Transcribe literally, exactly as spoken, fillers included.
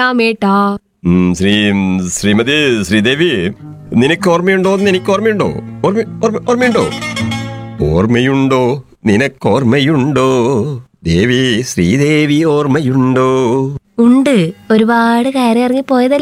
രാമേട്ടാ. ഉം, ശ്രീ ശ്രീമതി ശ്രീദേവി, നിനക്ക് ഓർമ്മയുണ്ടോ എന്ന് എനിക്ക് ഓർമ്മയുണ്ടോ? ഓർമ്മ ഓർമ്മ- ഓർമ്മയുണ്ടോ ഓർമ്മയുണ്ടോ നിനക്കോർമ്മയുണ്ടോ ദേവി ശ്രീദേവി ഓർമ്മയുണ്ടോ? ഉണ്ട്, ഒരുപാട് കയറി ഇറങ്ങി പോയതല്ലേ